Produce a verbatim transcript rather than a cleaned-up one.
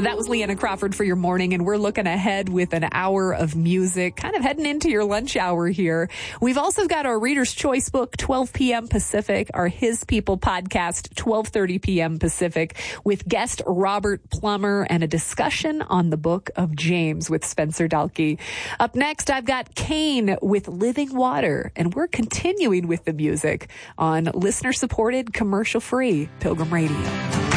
That was Leanna Crawford for your morning, and we're looking ahead with an hour of music, kind of heading into your lunch hour here. We've also got our Reader's Choice book, twelve p.m. Pacific, our His People podcast, twelve thirty p.m. Pacific, with guest Robert Plummer and a discussion on the book of James with Spencer Dalkey. Up next, I've got Kane with Living Water, and we're continuing with the music on listener-supported, commercial-free Pilgrim Radio.